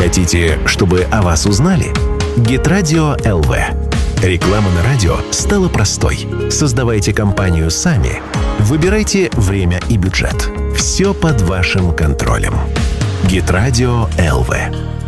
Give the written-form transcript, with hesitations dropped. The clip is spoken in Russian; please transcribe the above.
Хотите, чтобы о вас узнали? Геtradio ЛВ. Реклама на радио стала простой. Создавайте компанию сами. Выбирайте время и бюджет. Все под вашим контролем. Геtradio ЛВ.